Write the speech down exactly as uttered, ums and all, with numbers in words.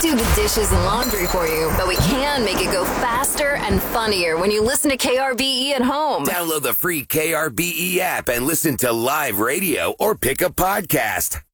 do the dishes and laundry for you, but we can make it go faster and funnier when you listen to K R B E at home. Download the free K R B E app and listen to live radio or pick a podcast.